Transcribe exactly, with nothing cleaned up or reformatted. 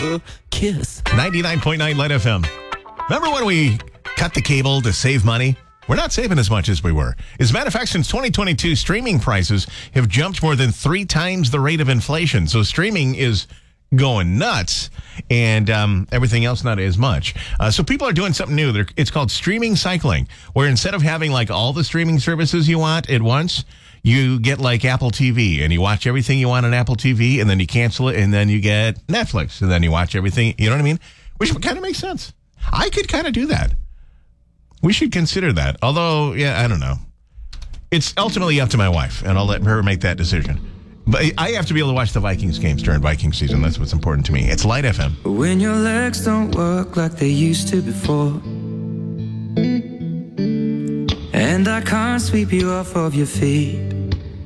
uh, kiss. ninety-nine point nine Light F M. Remember when we cut the cable to save money? We're not saving as much as we were. As a matter of fact, since twenty twenty-two, streaming prices have jumped more than three times the rate of inflation. So streaming is going nuts, and um, everything else not as much. Uh, so people are doing something new. They're, it's called streaming cycling, where instead of having like all the streaming services you want at once, you get like Apple T V, and you watch everything you want on Apple T V, and then you cancel it, and then you get Netflix, and then you watch everything. You know what I mean? Which kind of makes sense. I could kind of do that. We should consider that. Although, yeah, I don't know. It's ultimately up to my wife, and I'll let her make that decision. But I have to be able to watch the Vikings games during Viking season. That's what's important to me. It's Light F M. When your legs don't work like they used to before, and I can't sweep you off of your feet,